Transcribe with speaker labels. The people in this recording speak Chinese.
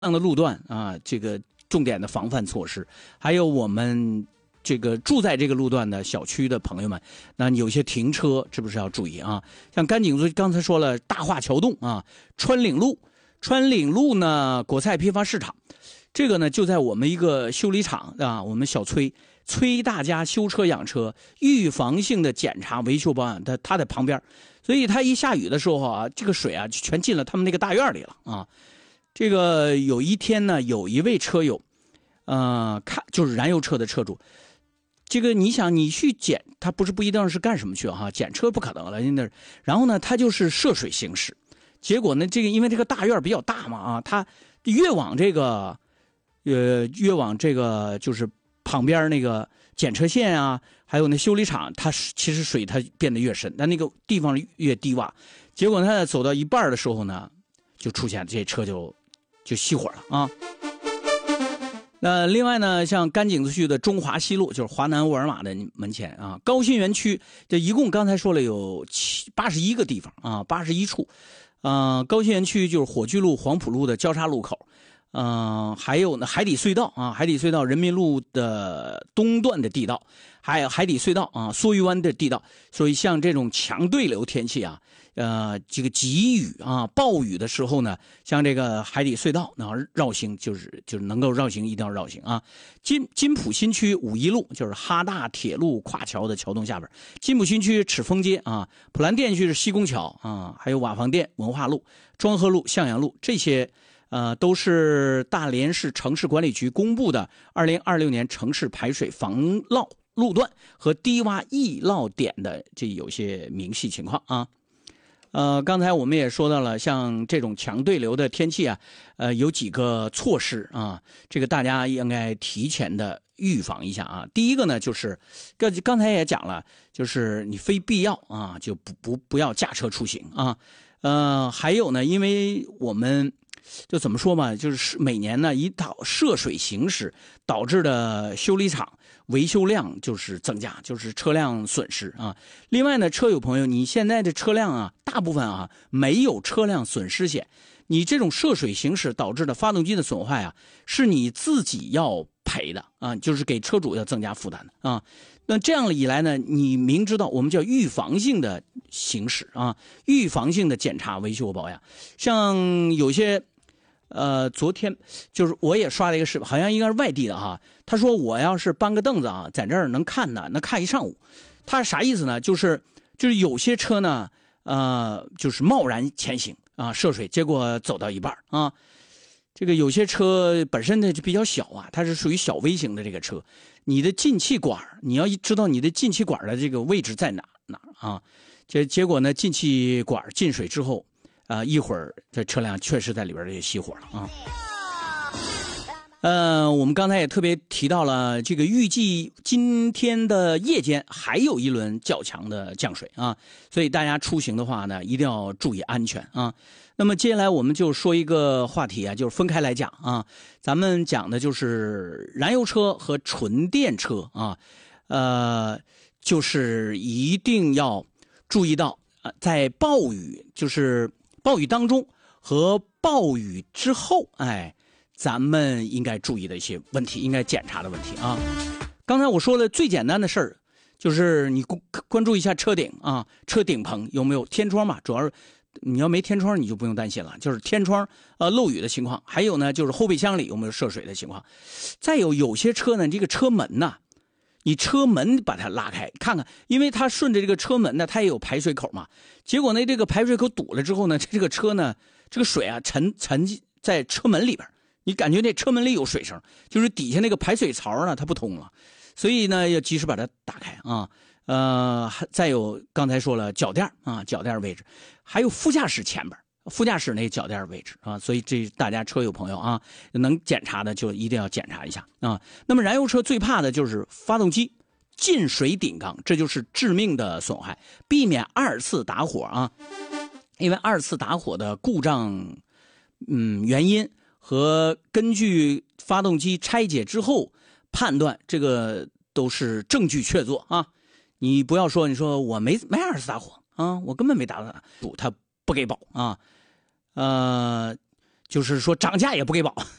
Speaker 1: 样的路段啊，这个重点的防范措施，还有我们这个住在这个路段的小区的朋友们，那有些停车是不是要注意啊？像甘井子刚才说了，大化桥洞啊，川岭路呢，果菜批发市场，这个呢就在我们一个修理厂啊，我们小崔大家修车养车，预防性的检查维修保养，他在旁边，所以他一下雨的时候啊，这个水啊全进了他们那个大院里了啊。这个有一天呢，有一位车友，就是燃油车的车主，这个你想你去检，他不一定是干什么去哈，检车不可能了，那然后呢，他就是涉水行驶，结果呢，这个因为这个大院比较大嘛啊，他越往这个就是旁边那个检测线啊，还有那修理厂，它其实水它变得越深，但那个地方越低洼，结果他走到一半的时候呢，就出现这车就熄火了啊。那另外呢，像甘井子区的中华西路，就是华南沃尔玛的门前啊，高新园区这一共刚才说了有81个地方啊，81处，高新园区就是火炬路、黄埔路的交叉路口。还有呢，海底隧道啊，海底隧道人民路的东段的地道，还有海底隧道啊，梭鱼湾的地道。所以像这种强对流天气啊，这个急雨啊、暴雨的时候呢，像这个海底隧道，然后绕行就是能够绕行，一定要绕行啊。金浦新区五一路就是哈大铁路跨桥的桥洞下边，金浦新区赤峰街啊，普兰店区是西宫桥啊，还有瓦房店、文化路、庄河路、向阳路这些。都是大连市城市管理局公布的2026年城市排水防涝路段和低洼易涝点的这有些明细情况啊。刚才我们也说到了，像这种强对流的天气啊，有几个措施啊，这个大家应该提前的预防一下啊。第一个呢，就是刚才也讲了，就是你非必要啊，就不要驾车出行啊。还有呢，因为我们就怎么说嘛，就是每年呢一到涉水行驶导致的修理厂维修量就是增加，就是车辆损失啊。另外呢，车友朋友，你现在的车辆啊，大部分啊没有车辆损失险，你这种涉水行驶导致的发动机的损坏啊，是你自己要赔的啊，就是给车主要增加负担的啊。那这样一来呢，你明知道我们叫预防性的行驶啊，预防性的检查、维修、保养，像有些。昨天就是我也刷了一个视频，好像应该是外地的哈。他说我要是搬个凳子啊，在这儿能看呢，能看一上午。他啥意思呢？就是有些车呢，就是贸然前行啊，涉水，结果走到一半啊。这个有些车本身呢就比较小啊，它是属于小微型的这个车，你的进气管，你要知道你的进气管的这个位置在哪啊？结果呢，进气管进水之后。一会儿这车辆确实在里边也熄火了啊。我们刚才也特别提到了，这个预计今天的夜间还有一轮较强的降水啊，所以大家出行的话呢，一定要注意安全啊。那么接下来我们就说一个话题啊，就是分开来讲啊，咱们讲的就是燃油车和纯电车啊，就是一定要注意到在暴雨当中和暴雨之后，咱们应该注意的一些问题，应该检查的问题啊。刚才我说的最简单的事儿，就是你关注一下车顶啊，车顶棚有没有天窗嘛？主要是你要没天窗，你就不用担心了，就是天窗漏雨的情况。还有呢，就是后备箱里有没有涉水的情况。再有些车呢，这个车门呐，你车门把它拉开看看，因为它顺着这个车门呢，它也有排水口嘛。结果呢，这个排水口堵了之后呢，这个车呢，这个水啊沉在车门里边，你感觉这车门里有水声，就是底下那个排水槽呢它不通了，所以呢要及时把它打开啊。再有刚才说了脚垫啊，脚垫位置，还有副驾驶前边。副驾驶那脚垫位置啊，所以这大家车友朋友啊，能检查的就一定要检查一下啊。那么燃油车最怕的就是发动机进水顶缸，这就是致命的损害，避免二次打火啊。因为二次打火的故障原因和根据发动机拆解之后判断，这个都是证据确凿啊。你不要说你说我没二次打火啊，我根本没打他不给保啊。 就是说涨价也不给保。